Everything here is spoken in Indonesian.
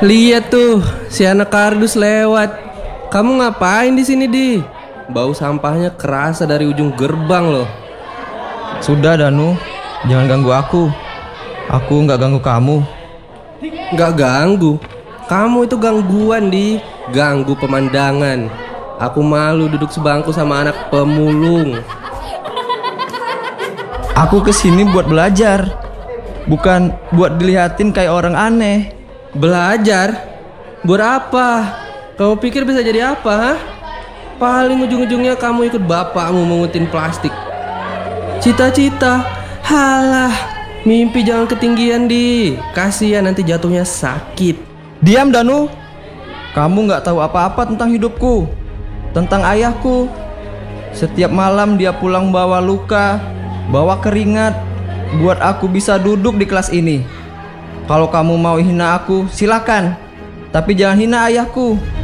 Lihat tuh, si anak kardus lewat. Kamu ngapain di sini, Di? Bau sampahnya kerasa dari ujung gerbang loh. Sudah Danu, jangan ganggu aku. Aku nggak ganggu kamu. Nggak ganggu. Kamu itu gangguan, Di. Ganggu pemandangan. Aku malu duduk sebangku sama anak pemulung. Aku kesini buat belajar, bukan buat dilihatin kayak orang aneh. Belajar? Buat apa? Kamu pikir bisa jadi apa, ha? Paling ujung-ujungnya kamu ikut bapakmu mengutin plastik. Cita-cita, halah, mimpi jangan ketinggian, Di. Kasihan nanti jatuhnya sakit. Diam Danu, kamu nggak tahu apa-apa tentang hidupku, tentang ayahku. Setiap malam dia pulang bawa luka, bawa keringat, buat aku bisa duduk di kelas ini. Kalau kamu mau hina aku, silakan, tapi jangan hina ayahku.